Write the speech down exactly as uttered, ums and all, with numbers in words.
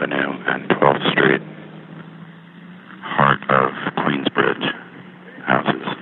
Avenue and twelfth Street, heart of Queensbridge houses.